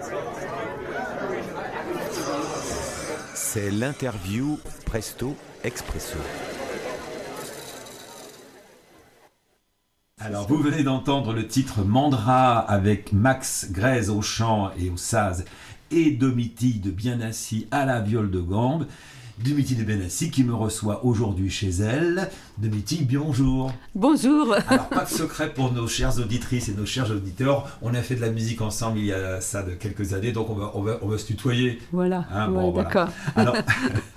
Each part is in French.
C'est l'interview Presto Expresso. Alors, vous venez d'entendre le titre Mandra avec Max Grèze au chant et au saz et Domitille de Bienassi à la viole de gambe. Domitille de Bienassi qui me reçoit aujourd'hui chez elle. Domitille, bonjour. Bonjour. Alors, pas de secret pour nos chères auditrices et nos chers auditeurs. On a fait de la musique ensemble il y a ça de quelques années, donc on va se tutoyer. Voilà, Hein, ouais, bon, d'accord. Voilà. Alors,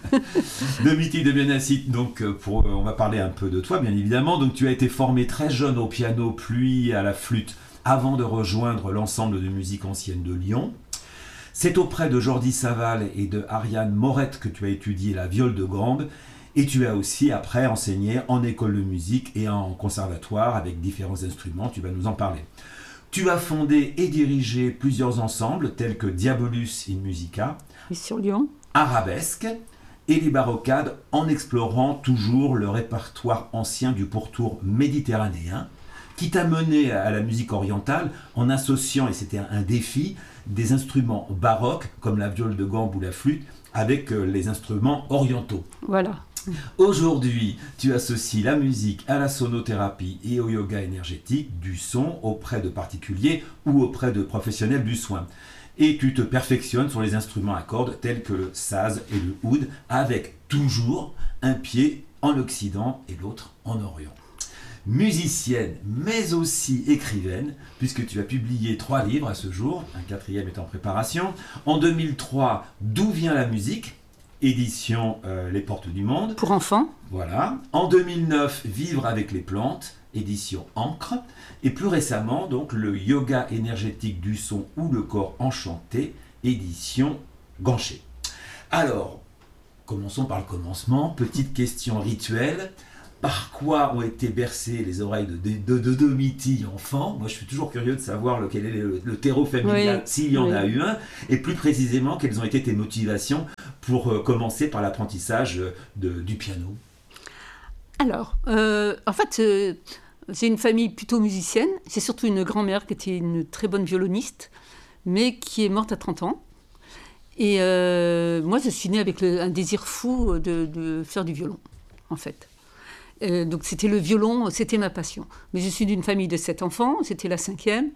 Domitille de Bienassi, donc on va parler un peu de toi, bien évidemment. Donc, tu as été formée très jeune au piano, puis à la flûte, avant de rejoindre l'ensemble de musique ancienne de Lyon. C'est auprès de Jordi Saval et de Ariane Morette que tu as étudié la viole de gambe et tu as aussi après enseigné en école de musique et en conservatoire avec différents instruments, tu vas nous en parler. Tu as fondé et dirigé plusieurs ensembles tels que Diabolus in Musica, Et sur Lyon. Arabesque et les Barricades en explorant toujours le répertoire ancien du pourtour méditerranéen qui t'a mené à la musique orientale en associant, et c'était un défi, des instruments baroques comme la viole de gambe ou la flûte avec les instruments orientaux. Voilà. Aujourd'hui, tu associes la musique à la sonothérapie et au yoga énergétique du son auprès de particuliers ou auprès de professionnels du soin. Et tu te perfectionnes sur les instruments à cordes tels que le saz et le oud avec toujours un pied en Occident et l'autre en Orient. Musicienne, mais aussi écrivaine, puisque tu as publié 3 livres à ce jour, un 4e est en préparation. En 2003, D'où vient la musique ? Édition Les Portes du Monde. Pour enfants. Voilà. En 2009, Vivre avec les plantes, édition Encre. Et plus récemment, donc, le yoga énergétique du son ou le corps enchanté, édition Gancher. Alors, commençons par le commencement. Petite question rituelle. Par quoi ont été bercées les oreilles de Domitille enfant ? Moi, je suis toujours curieux de savoir quel est le terreau familial, Oui, s'il y en oui. a eu un, et plus précisément, quelles ont été tes motivations pour commencer par l'apprentissage du piano ? Alors, en fait, j'ai une famille plutôt musicienne. J'ai surtout une grand-mère qui était une très bonne violoniste, mais qui est morte à 30 ans. Et moi, je suis née avec un désir fou de faire du violon, en fait. Donc c'était le violon, c'était ma passion. Mais je suis d'une famille de 7 enfants, j'étais la 5e.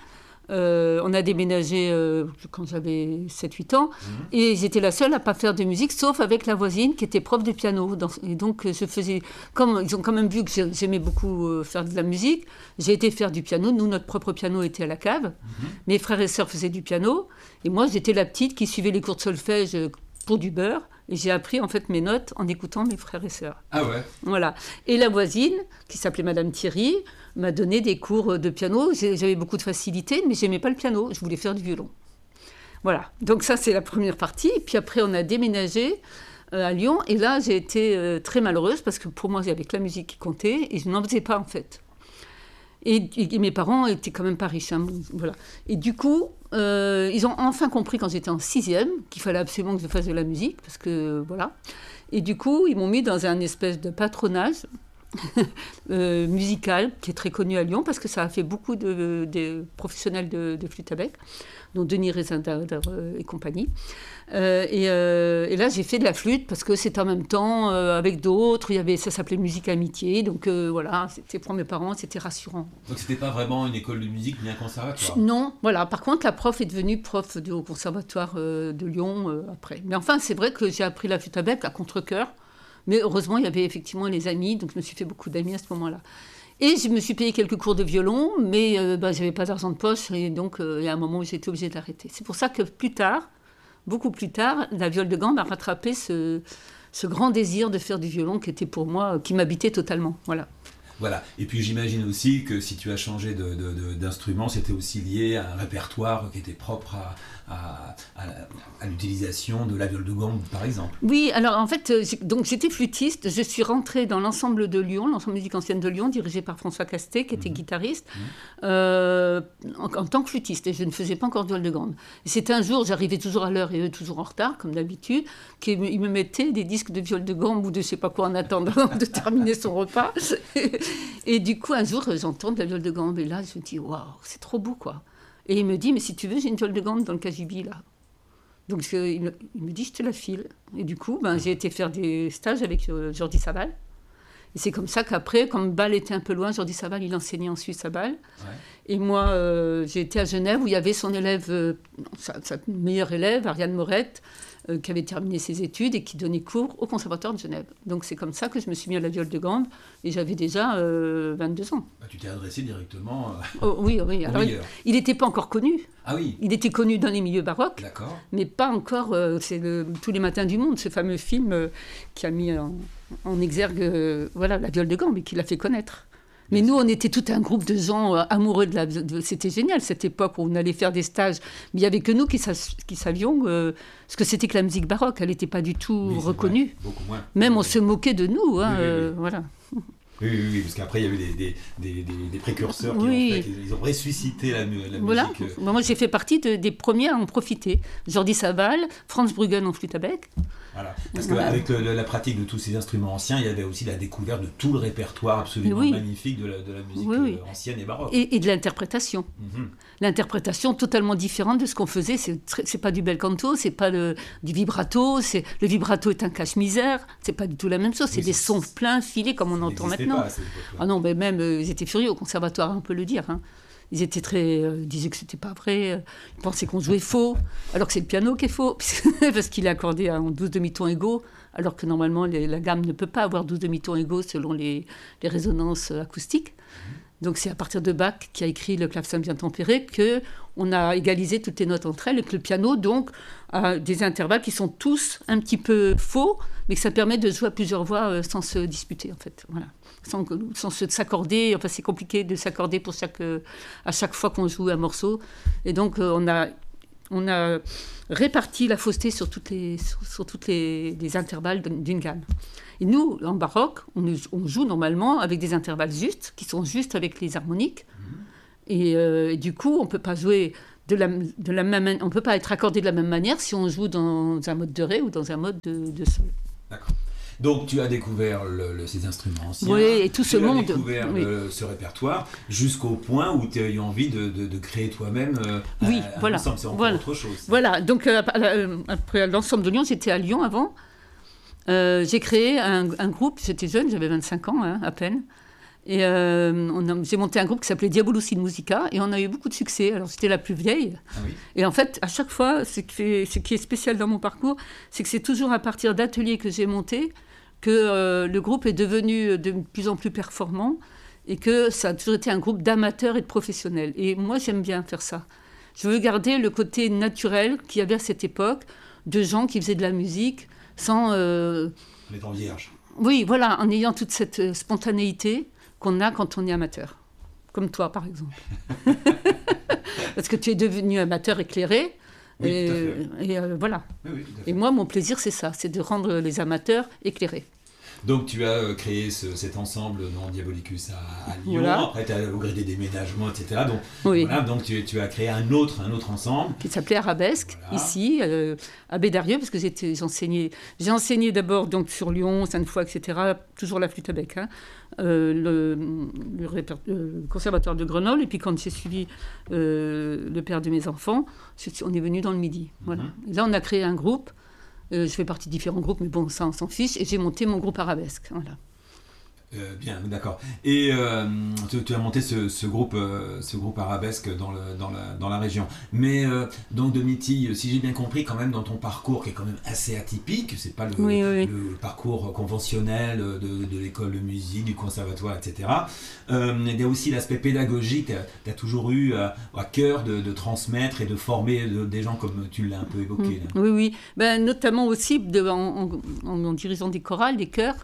On a déménagé quand j'avais 7-8 ans. Et j'étais la seule à ne pas faire de musique, sauf avec la voisine qui était prof de piano. Et donc je faisais... Ils ont quand même vu que j'aimais beaucoup faire de la musique. J'ai été faire du piano. Nous, notre propre piano était à la cave. Mes frères et sœurs faisaient du piano. Et moi, j'étais la petite qui suivait les cours de solfège pour du beurre. Et j'ai appris en fait mes notes en écoutant mes frères et sœurs. Ah ouais. Voilà. Et la voisine, qui s'appelait Madame Thierry, m'a donné des cours de piano. J'avais beaucoup de facilité, mais j'aimais pas le piano. Je voulais faire du violon. Voilà. Donc ça, c'est la première partie. Puis après, on a déménagé à Lyon. Et là, j'ai été très malheureuse parce que pour moi, il y avait que la musique qui comptait et je n'en faisais pas en fait. Et mes parents étaient quand même pas riches. Hein, voilà. Et du coup, ils ont enfin compris quand j'étais en 6e qu'il fallait absolument que je fasse de la musique. Parce que voilà. Et du coup, ils m'ont mis dans un espèce de patronage musical qui est très connu à Lyon parce que ça a fait beaucoup de professionnels de flûte à bec, dont Denis Rézindard et compagnie. Et là, j'ai fait de la flûte parce que c'était en même temps avec d'autres. Ça s'appelait Musique Amitié. Donc voilà, c'était pour mes parents, c'était rassurant. Donc c'était pas vraiment une école de musique ni un conservatoire ? Non, voilà. Par contre, la prof est devenue prof au conservatoire de Lyon après. Mais enfin, c'est vrai que j'ai appris la flûte à bec à contre-cœur. Mais heureusement, il y avait effectivement les amis, donc je me suis fait beaucoup d'amis à ce moment-là. Et je me suis payé quelques cours de violon, mais je n'avais pas d'argent de poche, et donc il y a un moment où j'étais obligée d'arrêter. C'est pour ça que plus tard, beaucoup plus tard, la viole de gambe a rattrapé ce grand désir de faire du violon qui était pour moi, qui m'habitait totalement. Voilà. Voilà. Et puis j'imagine aussi que si tu as changé d'instrument, c'était aussi lié à un répertoire qui était propre à l'utilisation de la viole de gambe, par exemple. Oui, alors en fait, donc j'étais flûtiste. Je suis rentrée dans l'ensemble de Lyon, l'ensemble musique ancienne de Lyon, dirigé par François Castet, qui était guitariste, en tant que flûtiste. Et je ne faisais pas encore de viole de gambe. Et c'était un jour, j'arrivais toujours à l'heure et eux toujours en retard, comme d'habitude, qu'ils me mettaient des disques de viole de gambe ou de je ne sais pas quoi en attendant de terminer son repas. Et du coup, un jour, j'entends de la viole de gambe. Et là, je me dis, waouh, c'est trop beau, quoi. Et il me dit, mais si tu veux, j'ai une viole de gambe dans le cagibi, là. Donc il me dit, je te la file. Et du coup, j'ai été faire des stages avec Jordi Sabal. Et c'est comme ça qu'après, comme Bâle était un peu loin, Jordi Sabal, il enseignait en Suisse à Bâle. Ouais. Et moi, j'ai été à Genève où il y avait son élève, sa meilleure élève, Ariane Morette, qui avait terminé ses études et qui donnait cours au Conservatoire de Genève. Donc c'est comme ça que je me suis mis à la viole de gambe et j'avais déjà 22 ans. Tu t'es adressé directement oui. Alors, il n'était pas encore connu. Ah oui. Il était connu dans les milieux baroques, d'accord, mais pas encore. C'est Tous les matins du monde, ce fameux film qui a mis en exergue la viole de gambe et qui l'a fait connaître. Mais nous, on était tout un groupe de gens amoureux c'était génial, cette époque où on allait faire des stages. Mais il n'y avait que nous qui savions ce que c'était que la musique baroque. Elle n'était pas du tout reconnue. Vrai, beaucoup moins. Même on se moquait de nous. Hein, oui. Voilà. Oui, parce qu'après, il y a eu des précurseurs qui ont ressuscité la musique. Voilà. Moi, j'ai fait partie des premiers à en profiter. Jordi Sabal, Franz Bruggen en flûte à bec. Voilà. Parce qu'avec la pratique de tous ces instruments anciens, il y avait aussi la découverte de tout le répertoire absolument magnifique de la musique ancienne et baroque. Et de l'interprétation. Mm-hmm. L'interprétation totalement différente de ce qu'on faisait. C'est pas du bel canto, c'est pas du vibrato. Le vibrato est un cache-misère. C'est pas du tout la même chose. C'est des sons pleins, filés, comme on entend maintenant. Ah non, mais même, ils étaient furieux au conservatoire, on peut le dire. Hein. Ils étaient ils disaient que c'était pas vrai, ils pensaient qu'on jouait faux, alors que c'est le piano qui est faux, parce qu'il est accordé en 12 demi-tons égaux, alors que normalement la gamme ne peut pas avoir 12 demi-tons égaux selon les résonances acoustiques. Donc c'est à partir de Bach, qui a écrit le clavecin bien tempéré, qu'on a égalisé toutes les notes entre elles, et que le piano donc a des intervalles qui sont tous un petit peu faux, mais que ça permet de jouer à plusieurs voix sans se disputer en fait. Voilà. Sans s'accorder, enfin c'est compliqué de s'accorder à chaque fois qu'on joue un morceau. Et donc on a réparti la fausseté sur toutes les intervalles d'une gamme. Et nous, en baroque, on joue normalement avec des intervalles justes, qui sont justes avec les harmoniques. Et du coup, on ne peut pas jouer on ne peut pas être accordé de la même manière si on joue dans un mode de ré ou dans un mode de sol. D'accord. Donc tu as découvert ces instruments anciens, oui, et tout ce monde. Tu as découvert ce répertoire jusqu'au point où tu as eu envie de créer toi-même un ensemble. C'est encore autre chose. Voilà, donc après l'ensemble de Lyon, j'étais à Lyon avant. J'ai créé un groupe, j'étais jeune, j'avais 25 ans à peine. Et j'ai monté un groupe qui s'appelait Diabolus in Musica et on a eu beaucoup de succès. Alors j'étais la plus vieille. Ah oui. Et en fait, à chaque fois, ce qui est spécial dans mon parcours, c'est que c'est toujours à partir d'ateliers que j'ai montés que le groupe est devenu de plus en plus performant et que ça a toujours été un groupe d'amateurs et de professionnels. Et moi, j'aime bien faire ça. Je veux garder le côté naturel qu'il y avait à cette époque, de gens qui faisaient de la musique sans... Les temps vierges. Oui, voilà, en ayant toute cette spontanéité qu'on a quand on est amateur. Comme toi, par exemple. Parce que tu es devenu amateur éclairé. Oui, tout à fait. Et voilà. Oui, tout à fait. Et moi, mon plaisir, c'est ça, c'est de rendre les amateurs éclairés. Donc tu as créé cet ensemble dans Diabolicus à Lyon, voilà. Après tu as au gré des déménagements, etc. Donc, oui. Voilà, donc tu as créé un autre ensemble. Qui s'appelait Arabesque, ici, à Bédarieux, parce que j'ai enseigné d'abord donc, sur Lyon, Sainte-Foy, etc., toujours la flûte à bec, hein, le conservatoire de Grenoble, et puis quand j'ai suivi le père de mes enfants, on est venu dans le Midi. Voilà. Et là, on a créé un groupe. Je fais partie de différents groupes, mais bon, ça, on s'en fiche. Et j'ai monté mon groupe Arabesque. Voilà. Bien, d'accord. Et tu as monté ce groupe Arabesque dans la région. Mais donc Domitille, si j'ai bien compris, quand même dans ton parcours qui est quand même assez atypique, c'est pas le parcours conventionnel de l'école de musique, du conservatoire, etc. Il y a aussi l'aspect pédagogique. Tu as toujours eu à cœur de transmettre et de former des gens comme tu l'as un peu évoqué. Là. Oui. Ben, notamment aussi en dirigeant des chorales, des chœurs.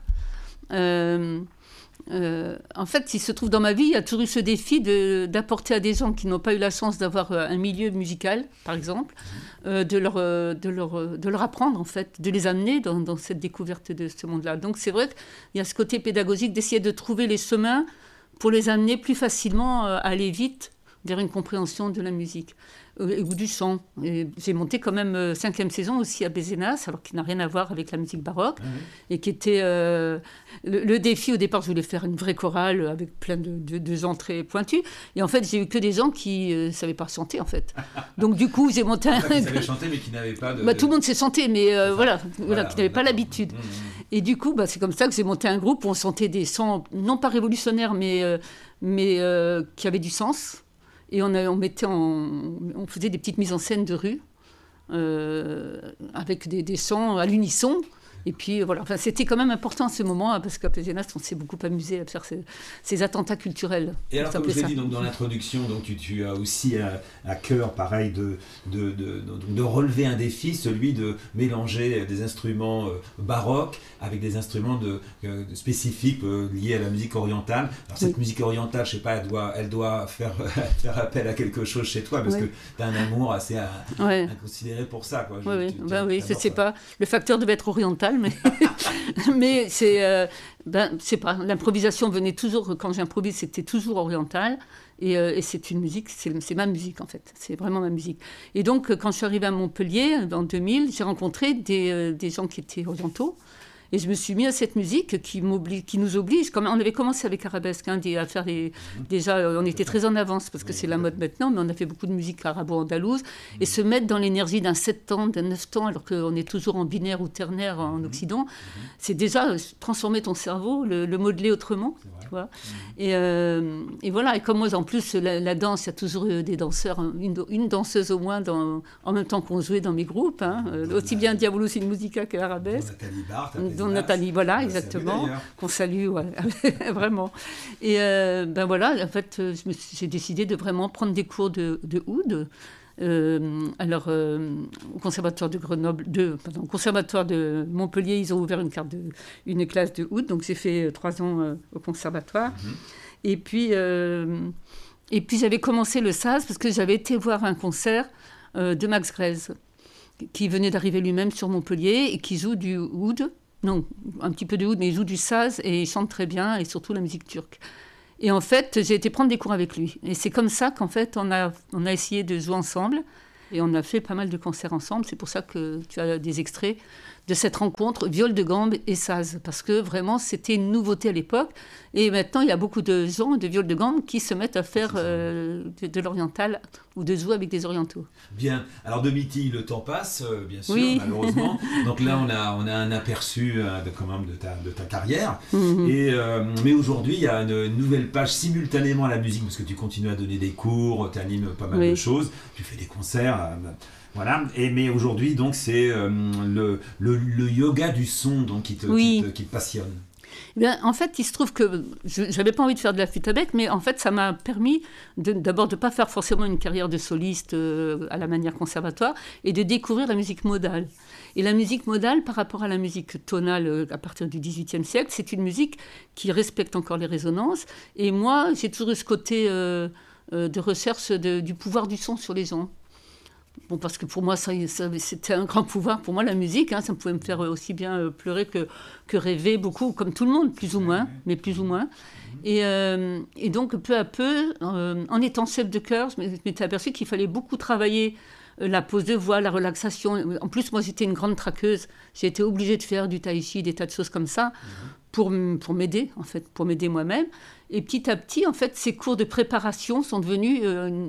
En fait, il se trouve dans ma vie, il y a toujours eu ce défi d'apporter à des gens qui n'ont pas eu la chance d'avoir un milieu musical, par exemple, de leur apprendre, en fait, de les amener dans cette découverte de ce monde-là. Donc c'est vrai qu'il y a ce côté pédagogique d'essayer de trouver les chemins pour les amener plus facilement à aller vite vers une compréhension de la musique ou du chant. Et j'ai monté quand même 5e saison aussi à Pézenas, alors qu'il n'a rien à voir avec la musique baroque, et qui était le défi. Au départ, je voulais faire une vraie chorale avec plein de gens très pointus, et en fait, j'ai eu que des gens qui ne savaient pas chanter, en fait. Donc du coup, j'ai monté un... Qui savaient chanter, mais qui n'avaient pas de... Tout le monde sait chanter, mais qui n'avaient pas l'habitude. Et du coup, c'est comme ça que j'ai monté un groupe où on chantait des chants, non pas révolutionnaires, mais qui avaient du sens. Et on faisait des petites mises en scène de rue avec des chants à l'unisson. Et puis voilà, c'était quand même important à ce moment, parce qu'à Pézenas, on s'est beaucoup amusé à faire ces attentats culturels. Et alors, comme je l'ai dit donc, dans l'introduction, donc, tu as aussi à cœur, pareil, de relever un défi, celui de mélanger des instruments baroques avec des instruments spécifiques liés à la musique orientale. Alors, cette musique orientale, je ne sais pas, elle doit faire appel à quelque chose chez toi, parce que tu as un amour assez inconsidéré pour ça. Quoi. Oui, je ne sais pas. Le facteur devait être oriental. Mais c'est pas, l'improvisation venait toujours, quand j'improvise, c'était toujours oriental, et c'est une musique, c'est ma musique en fait, c'est vraiment ma musique. Et donc quand je suis arrivée à Montpellier en 2000, j'ai rencontré des gens qui étaient orientaux, et je me suis mis à cette musique qui nous oblige. On avait commencé avec Arabesque, à faire déjà, on était très en avance parce que c'est la mode maintenant, mais on a fait beaucoup de musique arabo-andalouse, et se mettre dans l'énergie d'un 7 temps, d'un 9 temps, alors qu'on est toujours en binaire ou ternaire en Occident, c'est déjà transformer ton cerveau, le modeler autrement, tu vois. Et voilà, et comme moi en plus la danse, il y a toujours eu des danseurs, une danseuse au moins en même temps qu'on jouait dans mes groupes, aussi bien Diabolus in Musica que Arabesque. Nathalie Barthes, dont Nathalie, voilà, exactement, qu'on salue, vraiment. Et voilà, en fait, j'ai décidé de vraiment prendre des cours de oud. Au conservatoire de Grenoble, au conservatoire de Montpellier, ils ont ouvert une classe de oud, donc j'ai fait 3 ans au conservatoire. Et puis j'avais commencé le saz parce que j'avais été voir un concert de Max Grez, qui venait d'arriver lui-même sur Montpellier et qui joue du oud. Non, un petit peu de oud, mais il joue du saz et il chante très bien, et surtout la musique turque. Et en fait, j'ai été prendre des cours avec lui. Et c'est comme ça qu'en fait, on a essayé de jouer ensemble. Et on a fait pas mal de concerts ensemble. C'est pour ça que tu as des extraits de cette rencontre, viol de gambe et saz. Parce que vraiment, c'était une nouveauté à l'époque. Et maintenant, il y a beaucoup de gens de viol de gambe qui se mettent à faire de l'oriental ou de jouer avec des orientaux. Bien. Alors, Domitille, le temps passe, bien sûr, malheureusement. Donc là, on a un aperçu quand même de ta carrière. Mais aujourd'hui, il y a une nouvelle page simultanément à la musique, parce que tu continues à donner des cours, tu animes pas mal de choses, tu fais des concerts. Voilà. Mais aujourd'hui, donc, c'est le yoga du son donc, qui te passionne. Eh bien, en fait, il se trouve que je n'avais pas envie de faire de la flûte à bec, mais en fait, ça m'a permis d'abord de ne pas faire forcément une carrière de soliste à la manière conservatoire, et de découvrir la musique modale. Et la musique modale, par rapport à la musique tonale à partir du XVIIIe siècle, c'est une musique qui respecte encore les résonances. Et moi, j'ai toujours eu ce côté de recherche du pouvoir du son sur les gens. Bon, parce que pour moi, c'était un grand pouvoir. Pour moi, la musique, ça pouvait me faire aussi bien pleurer que rêver, beaucoup, comme tout le monde, plus ou moins, mais plus ou moins. Et donc, peu à peu, en étant chef de chœur, je m'étais aperçue qu'il fallait beaucoup travailler la pose de voix, la relaxation. En plus, moi, j'étais une grande traqueuse. J'ai été obligée de faire du tai chi, des tas de choses comme ça, pour m'aider, en fait, pour m'aider moi-même. Et petit à petit, en fait, ces cours de préparation sont devenus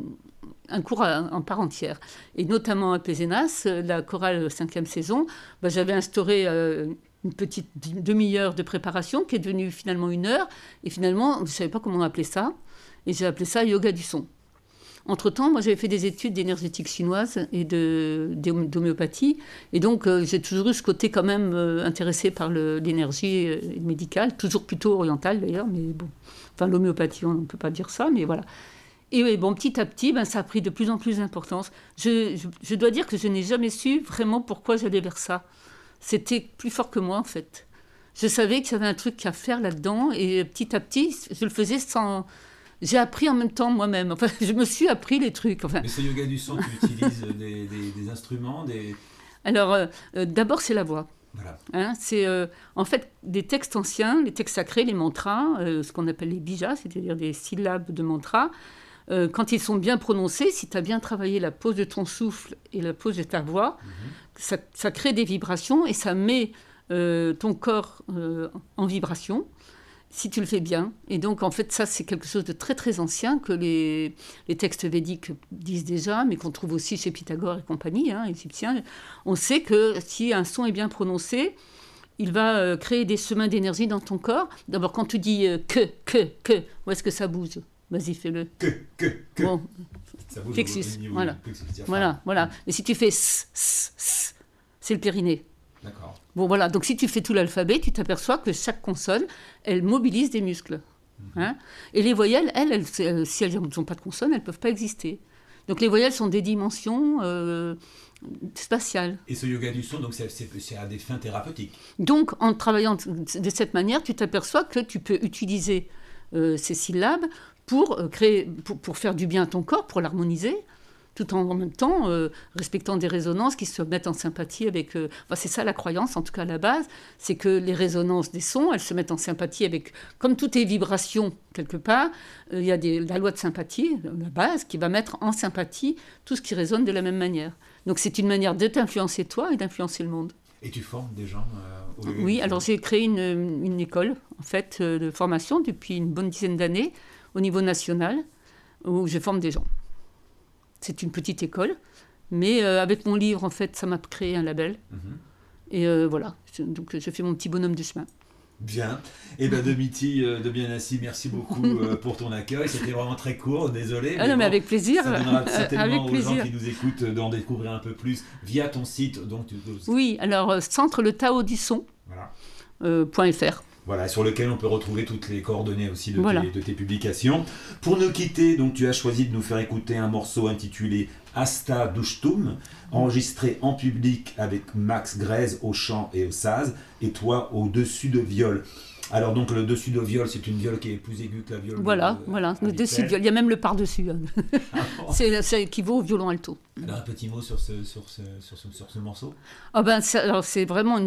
un cours en part entière. Et notamment à Pézenas, la chorale 5e saison, j'avais instauré une petite demi-heure de préparation qui est devenue finalement 1 heure. Et finalement, je ne savais pas comment appeler ça. Et j'ai appelé ça yoga du son. Entre-temps, moi, j'avais fait des études d'énergétique chinoise et d'homéopathie. Et donc, j'ai toujours eu ce côté quand même intéressé par l'énergie médicale, toujours plutôt orientale d'ailleurs, mais bon. Enfin, l'homéopathie, on ne peut pas dire ça, mais voilà. Et bon, petit à petit, ça a pris de plus en plus d'importance. Je dois dire que je n'ai jamais su vraiment pourquoi j'allais vers ça. C'était plus fort que moi, en fait. Je savais qu'il y avait un truc à faire là-dedans, et petit à petit, je le faisais sans... J'ai appris en même temps moi-même. Enfin, je me suis appris les trucs. Enfin. Mais ce yoga du son, tu utilises des instruments, Alors, d'abord, c'est la voix. Voilà. C'est en fait des textes anciens, les textes sacrés, les mantras, ce qu'on appelle les bijas, c'est-à-dire des syllabes de mantras. quand ils sont bien prononcés, si tu as bien travaillé la pose de ton souffle et la pose de ta voix, ça crée des vibrations et ça met ton corps en vibration, si tu le fais bien. Et donc, en fait, ça, c'est quelque chose de très, très ancien que les textes védiques disent déjà, mais qu'on trouve aussi chez Pythagore et compagnie, égyptiens. On sait que si un son est bien prononcé, il va créer des chemins d'énergie dans ton corps. D'abord, quand tu dis que, où est-ce que ça bouge ? Vas-y, fais-le. Que. Bon. Ça bouge Plexus, au voilà. plexus diaphragme. Voilà. Mais si tu fais c'est le périnée. D'accord. Bon, voilà. Donc, si tu fais tout l'alphabet, tu t'aperçois que chaque consonne, elle mobilise des muscles. Et les voyelles, elles, si elles n'ont pas de consonne, elles ne peuvent pas exister. Donc, les voyelles sont des dimensions spatiales. Et ce yoga du son, donc c'est à des fins thérapeutiques. Donc, en travaillant de cette manière, tu t'aperçois que tu peux utiliser ces syllabes pour faire du bien à ton corps, pour l'harmoniser, tout en même temps respectant des résonances qui se mettent en sympathie avec... c'est ça la croyance, en tout cas à la base, c'est que les résonances des sons, elles se mettent en sympathie avec... Comme toutes les vibrations, quelque part, il y a la loi de sympathie, la base, qui va mettre en sympathie tout ce qui résonne de la même manière. Donc c'est une manière de t'influencer toi et d'influencer le monde. Et tu formes des gens Oui, alors j'ai créé une école, en fait, de formation depuis une bonne dizaine d'années, au niveau national, où je forme des gens. C'est une petite école, mais avec mon livre, en fait, ça m'a créé un label. Et voilà, donc je fais mon petit bonhomme de chemin. Bien. Et bien, Domiti de Bienassi, merci beaucoup pour ton accueil. C'était vraiment très court, désolé. Ah non, mais avec plaisir. Ça donnera certainement avec aux gens qui nous écoutent d'en découvrir un peu plus via ton site. Donc, oui, alors, centre le Tao du son, .fr. Voilà, sur lequel on peut retrouver toutes les coordonnées aussi de tes publications. Pour nous quitter, donc tu as choisi de nous faire écouter un morceau intitulé Asta Dushtum, enregistré en public avec Max Grez au chant et au saz, et toi au dessus de viol. Alors donc le dessus de viol, c'est une viole qui est plus aiguë que la viole. Voilà, le dessus de viol. Il y a même le par-dessus. Ça équivaut au violon alto. Alors un petit mot sur ce morceau. C'est vraiment...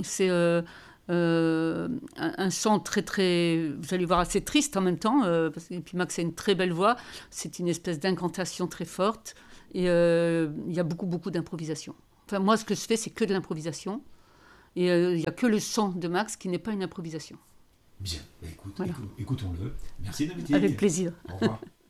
un chant très très, vous allez voir, assez triste en même temps, et puis Max a une très belle voix, c'est une espèce d'incantation très forte, et il y a beaucoup d'improvisation. Enfin, moi ce que je fais, c'est que de l'improvisation, et il n'y a que le chant de Max qui n'est pas une improvisation. Bien, écoutons-le. Merci Domiti. Avec plaisir. Au revoir.